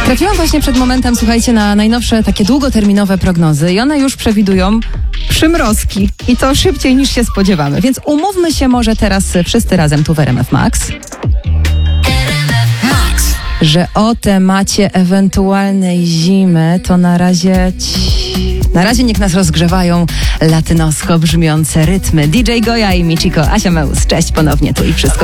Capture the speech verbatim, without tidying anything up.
Trafiłam właśnie przed momentem, słuchajcie, na najnowsze takie długoterminowe prognozy i one już przewidują przymrozki. I to szybciej niż się spodziewamy. Więc umówmy się może teraz wszyscy razem tu w R M F Max, że o temacie ewentualnej zimy to na razie... Na razie niech nas rozgrzewają latynosko brzmiące rytmy. D J Goja i Michiko, Asia Meus. Cześć ponownie tu i wszystko.